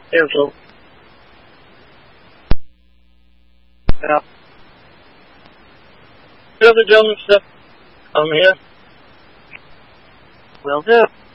Airflow. Yeah. The other gentleman stuff. I'm here. Will do.